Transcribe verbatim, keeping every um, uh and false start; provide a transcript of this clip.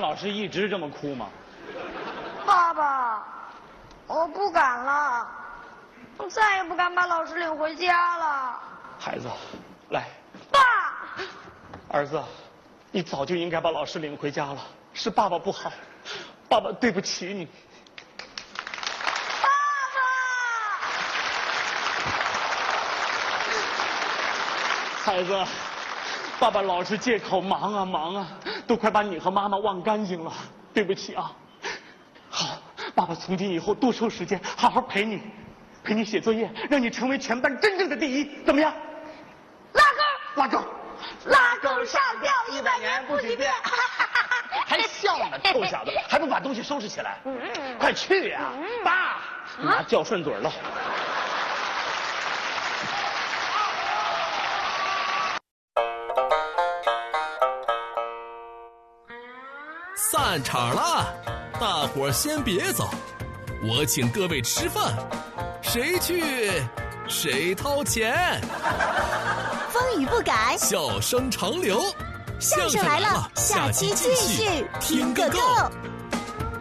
老师一直这么哭吗？ 爸爸，我不敢了，我再也不敢把老师领回家了。 孩子，来。 爸。 儿子，你早就应该把老师领回家了，是爸爸不好，爸爸对不起你。 爸爸。孩子，爸爸老是借口忙啊忙啊，都快把你和妈妈忘干净了，对不起啊。好，爸爸从今以后多抽时间，好好陪你，陪你写作业，让你成为全班真正的第一，怎么样？ 拉钩， 拉钩， 拉钩上吊一百年不许变。 还笑呢，臭小子，还不把东西收拾起来？快去呀！爸，你妈叫顺嘴了。 散场了，大伙儿先别走，我请各位吃饭，谁去谁掏钱。 风雨不改， 笑声长流， 相声来了，下期继续听个够。